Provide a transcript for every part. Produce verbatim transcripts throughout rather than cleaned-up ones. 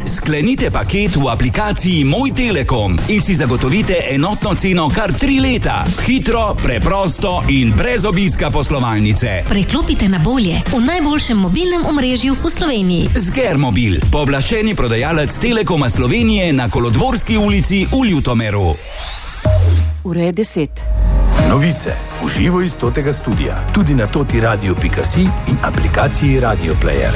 sklenite paket v aplikaciji Moj Telekom in si zagotovite enotno ceno kar tri leta. Hitro, preprosto in brez obiska poslovalnice. Preklopite na bolje v najboljšem mobilnem omrežju v Sloveniji. Zgermobil, pooblaščeni prodajalec Telekoma Slovenije na Kolodvorski ulici v Ljutomeru. Ura je deset. Novice v živo iz Totega studia, tudi na toti radio pika si in aplikaciji Radio Player.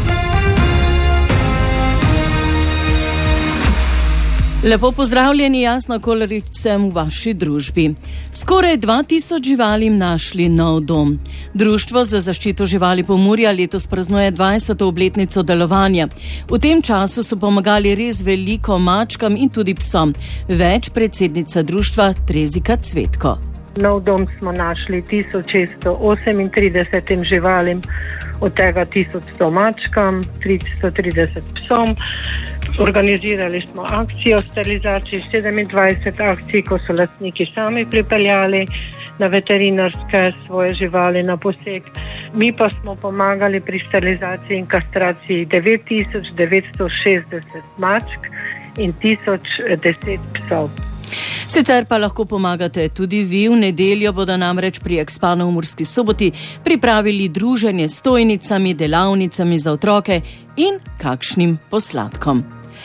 Lepo pozdravljeni, Jasna Kolarič sem v vaši družbi. Skoraj dva tisoč živalim našli nov dom. Društvo za zaščito živali Pomurja letos praznuje dvajseto obletnico delovanja. V tem času so pomagali res veliko mačkam in tudi psom. Več predsednica društva Trezika Cvetko. Nov dom smo našli tisoč šeststo osemintrideset živalim, od tega tisoč sto mačkam, tristo trideset psom. Organizirali smo akcijo sterilizacije, sedemindvajset akcij, ko so lastniki sami pripeljali na veterinarske svoje živali na poseg. Mi pa smo pomagali pri sterilizaciji in kastraciji devet tisoč devetsto šestdeset mačk in tisoč deset psov. Sicer pa lahko pomagate tudi vi. V nedeljo bodo namreč pri Expanu v Murski Soboti pripravili druženje s stojnicami, delavnicami za otroke in kakšnim posladkom.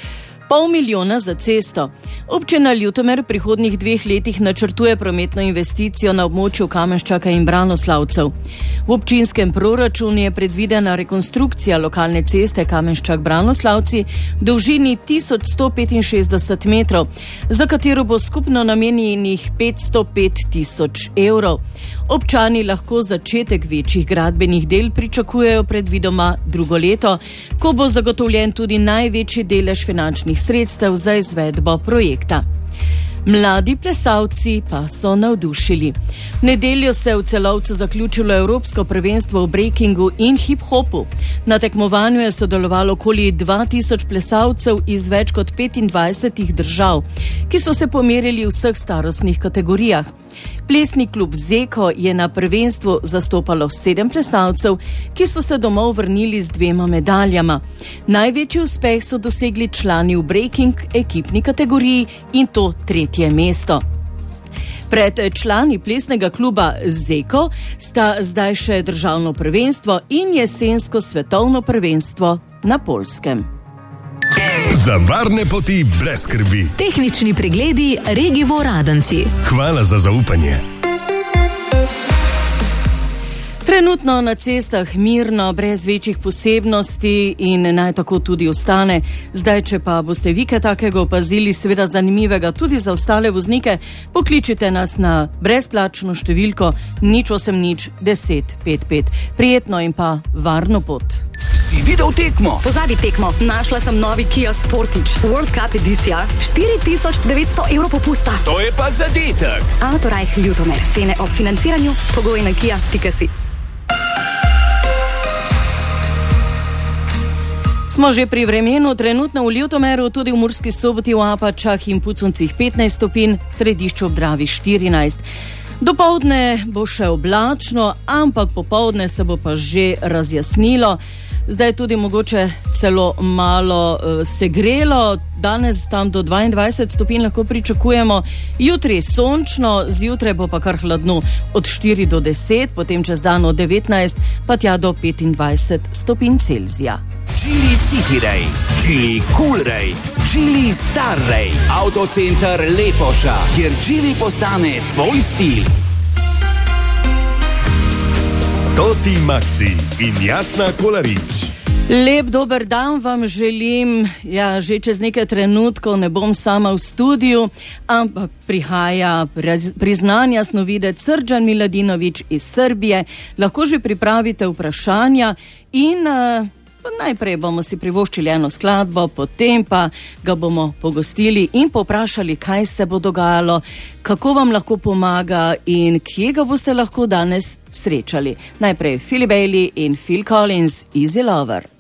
Pol milijona za cesto. Občina Ljutomer v prihodnjih dveh letih načrtuje prometno investicijo na območju Kamenščaka in Branoslavcev. V občinskem proračunu je predvidena rekonstrukcija lokalne ceste Kamenščak-Branoslavci v dolžini tisoč sto petinšestdeset metrov, za katero bo skupno namenjenih petsto pet tisoč evrov. Občani lahko začetek večjih gradbenih del pričakujejo predvidoma drugo leto, ko bo zagotovljen tudi največji delež finančnih sredstev za izvedbo projekta. Mladi plesalci pa so navdušili. V nedeljo se je v Celovcu zaključilo Evropsko prvenstvo v breakingu in hip-hopu. Na tekmovanju je sodelovalo okoli dva tisoč plesalcev iz več kot petindvajsetih držav, ki so se pomerili v vseh starostnih kategorijah. Plesni klub Zeko je na prvenstvu zastopalo sedem plesalcev, ki so se domov vrnili z dvema medaljama. Največji uspeh so dosegli člani v breaking ekipni kategoriji in to tretje mesto. Pred člani plesnega kluba Zeko sta zdaj še državno prvenstvo in jesensko svetovno prvenstvo na Poljskem. Za varne poti brez skrbi. Tehnični pregledi Regivo Radenci. Hvala za zaupanje. Trenutno na cestah mirno, brez večjih posebnosti in naj tako tudi ostane. Zdaj, če pa boste vi kaj takega opazili, seveda zanimivega tudi za ostale voznike, pokličite nas na brezplačno številko nič osem nič deset pet pet. Prijetno in pa varno pot. Si videl tekmo? Pozabi tekmo, našla sem novi Kia Sportage. World Cup edicija, štiri tisoč devetsto evrov popusta. To je pa zadetek. Autorajh Ljutomer, cene ob financiranju, pogoji na kia pika si. Smo že pri vremenu, trenutno v Ljutomeru, tudi v Murski Soboti, v Apačah in Puconcih petnajst stopinj, v središču ob Dravi štirinajst. Dopoldne bo še oblačno, ampak popoldne se bo pa že razjasnilo. Zdaj tudi mogoče celo malo uh, segrelo, danes tam do dvaindvajset stopinj lahko pričakujemo, jutri sončno, zjutraj bo pa kar hladno od štiri do deset, potem čez dan od devetnajst pa tja do petindvajset stopinj Celzija. Geely City Ray, Geely Cool Ray, Geely Star Ray, Autocenter Lepoša, kjer Geely postane tvoj stil. Toti Maxi in Jasna Kolarič. Lep dober dan vam želim. Ja, že čez nekaj trenutkov ne bom sama v studiu, ampak prihaja priznanja snovidec Srđan Miladinović iz Srbije. Lahko že pripravite vprašanja in uh, najprej bomo si privoščili eno skladbo, potem pa ga bomo pogostili in povprašali, kaj se bo dogajalo, kako vam lahko pomaga in kje ga boste lahko danes srečali. Najprej Philly Bailey in Phil Collins, Easy Lover.